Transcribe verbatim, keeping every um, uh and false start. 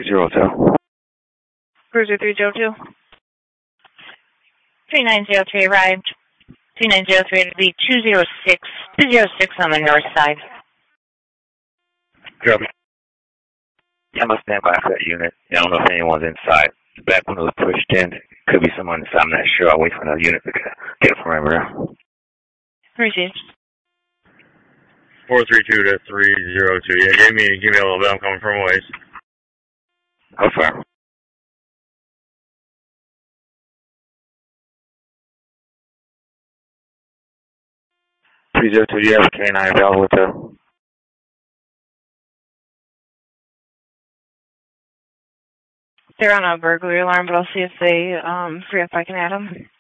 three zero two. Cruiser three zero two. three nine zero three arrived. three nine zero three to be two zero six. two zero six on the north side. Copy. Yeah, I'm going to stand by for that unit. I don't know if anyone's inside. The back window was pushed in. Could be someone inside. I'm not sure. I'll wait for another unit to get a perimeter. Received. four three two to three zero two. Yeah, give me, give me a little bit. I'm coming from a ways. How far? three zero two, do you have a K nine available with the... They're on a burglary alarm, but I'll see if they um, free up. I can add them.